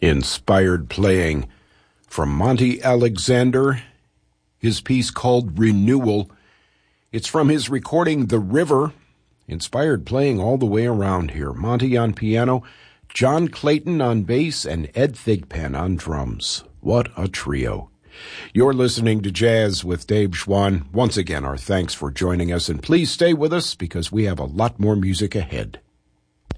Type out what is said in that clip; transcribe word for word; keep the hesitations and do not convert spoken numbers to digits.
Inspired playing from Monty Alexander, his piece called Renewal. It's from his recording The River. Inspired playing all the way around here. Monty on piano, John Clayton on bass, and Ed Thigpen on drums. What a trio. You're listening to Jazz with Dave Schwann. Once again, our thanks for joining us, and please stay with us because we have a lot more music ahead.